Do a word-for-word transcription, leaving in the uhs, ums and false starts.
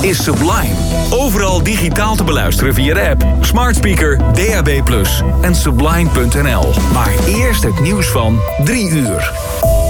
is Sublime. Overal digitaal te beluisteren via de app, smart speaker, D A B plus, en sublime punt n l. Maar eerst het nieuws van drie uur.